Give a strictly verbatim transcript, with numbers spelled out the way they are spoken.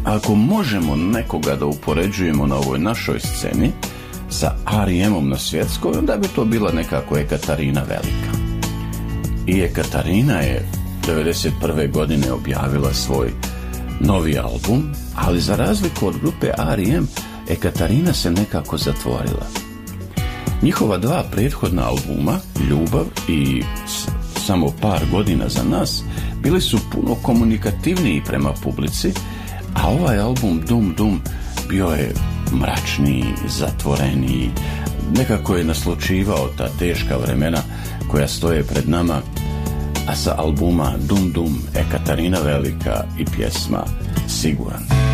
ako možemo nekoga da upoređujemo na ovoj našoj sceni sa R E M-om na svjetskoj, onda bi to bila nekako Ekaterina Velika. I Ekaterina je devedeset prve godine objavila svoj novi album, ali za razliku od grupe R E M, Ekaterina se nekako zatvorila. Njihova dva prethodna albuma, Ljubav i s- Samo par godina za nas, bili su puno komunikativniji prema publici, a ovaj album Dum Dum bio je mračniji, zatvoreniji, nekako je naslučivao ta teška vremena koja stoje pred nama, a sa albuma Dum Dum Ekaterina Velika i pjesma Siguran.